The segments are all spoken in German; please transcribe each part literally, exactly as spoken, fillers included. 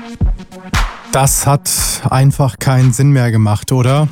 Das hat einfach keinen Sinn mehr gemacht, oder?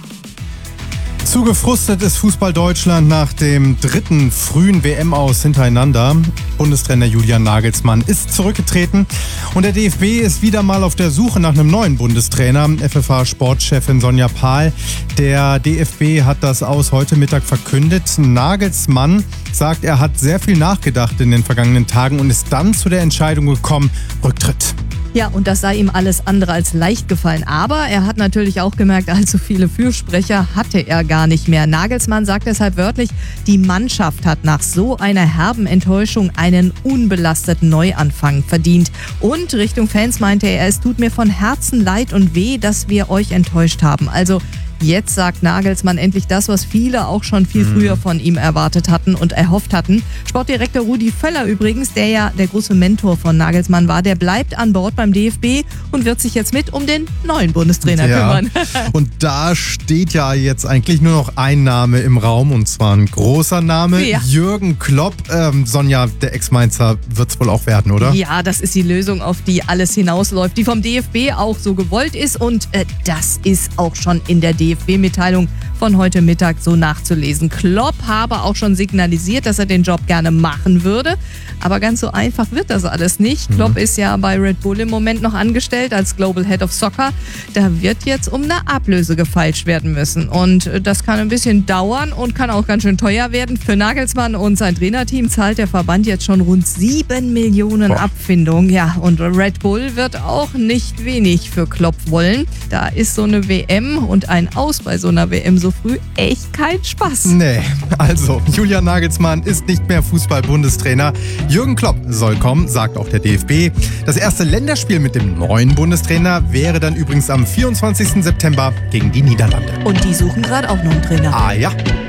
Zu gefrustet ist Fußball Deutschland nach dem dritten frühen W M-Aus hintereinander. Bundestrainer Julian Nagelsmann ist zurückgetreten und der D F B ist wieder mal auf der Suche nach einem neuen Bundestrainer. F F A-Sportchefin Sonja Pahl. Der D F B hat das Aus heute Mittag verkündet. Nagelsmann sagt, er hat sehr viel nachgedacht in den vergangenen Tagen und ist dann zu der Entscheidung gekommen, Rücktritt. Ja, und das sei ihm alles andere als leicht gefallen. Aber er hat natürlich auch gemerkt, allzu viele Fürsprecher hatte er gar nicht mehr. Nagelsmann sagt deshalb wörtlich, die Mannschaft hat nach so einer herben Enttäuschung einen unbelasteten Neuanfang verdient. Und Richtung Fans meinte er, es tut mir von Herzen leid und weh, dass wir euch enttäuscht haben. Also jetzt sagt Nagelsmann endlich das, was viele auch schon viel früher von ihm erwartet hatten und erhofft hatten. Sportdirektor Rudi Völler übrigens, der ja der große Mentor von Nagelsmann war, der bleibt an Bord beim D F B und wird sich jetzt mit um den neuen Bundestrainer ja. kümmern. Und da steht ja jetzt eigentlich nur noch ein Name im Raum und zwar ein großer Name, Ja. Jürgen Klopp. Ähm, Sonja, der Ex-Mainzer wird es wohl auch werden, oder? Ja, das ist die Lösung, auf die alles hinausläuft, die vom D F B auch so gewollt ist und äh, das ist auch schon in der D F B-Mitteilung von heute Mittag so nachzulesen. Klopp habe auch schon signalisiert, dass er den Job gerne machen würde, aber ganz so einfach wird das alles nicht. Mhm. Klopp ist ja bei Red Bull im Moment noch angestellt als Global Head of Soccer. Da wird jetzt um eine Ablöse gefeilscht werden müssen und das kann ein bisschen dauern und kann auch ganz schön teuer werden. Für Nagelsmann und sein Trainerteam zahlt der Verband jetzt schon rund sieben Millionen Boah. Abfindung. Ja, und Red Bull wird auch nicht wenig für Klopp wollen. Da ist so eine W M und ein Aus bei so einer W M so früh echt kein Spaß. Nee, also Julian Nagelsmann ist nicht mehr Fußball-Bundestrainer. Jürgen Klopp soll kommen, sagt auch der D F B. Das erste Länderspiel mit dem neuen Bundestrainer wäre dann übrigens am vierundzwanzigsten September gegen die Niederlande. Und die suchen gerade auch noch einen Trainer. Ah ja.